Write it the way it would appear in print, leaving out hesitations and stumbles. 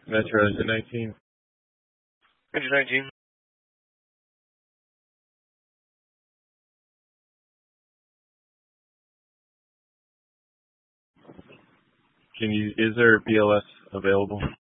Metro engine 19. Engine 19. Is there BLS available?